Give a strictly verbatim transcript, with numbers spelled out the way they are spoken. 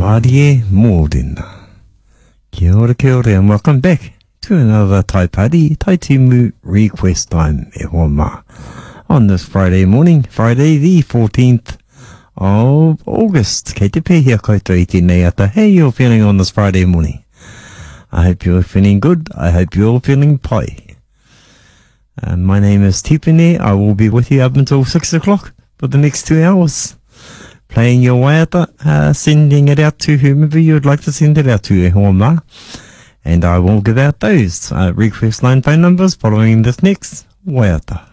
Marie Morden. Kia ora, kia ora, and welcome back to another Tai Party, Tai Timu request time e hoa mā. On this Friday morning, Friday the fourteenth of August. Kei te pēhia koutou i tēnei ata. How you're feeling on this Friday morning? I hope you're feeling good. I hope you're feeling pai. Uh, my name is Tipene. I will be with you up until six o'clock for the next two hours. Playing your waiata, uh, sending it out to whomever you would like to send it out to, e hoa mā. And I will give out those uh, request line phone numbers following this next waiata.